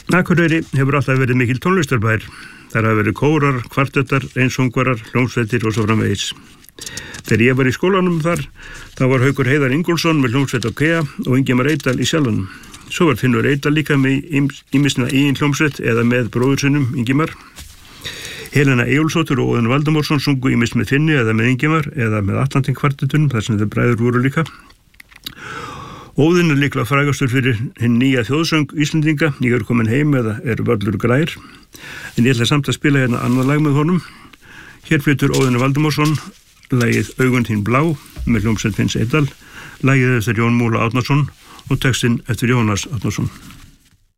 Akureyri hefur alltaf verið mikil tónlistarbær. Þar hafa verið kórar, kvartettar, einsöngvarar, hljómsveitir og svo framvegis. Þegar ég var í skólanum þar, þá var Haukur Heiðar Ingólfsson með hljómsveit á Kea og Ingimar Eydal í Sjallanum. Svo var Finnur Eydal líka með ýmisna eigin hljómsveit eða með bróður sinum Ingimar. Helena Eyjólfsdóttir og Óðinn Valdimarsson sungu ýmist með Finni eða með Ingimar eða með Atlantin kvartettunum, þar sem þeir bræður voru líka. Óðinn líklega frægastur fyrir hinn nýja þjóðsöng Íslendinga, Ég komin heim eða Völlur grær. En ég ætla samt að spila hérna annað lag með honum. Hér flytur Óðinn Valdimarsson lagið Augun þín blá með hljómsveit Finns Eydal, lagið eftir Jón Múla Árnason og textinn eftir Jónas Árnason.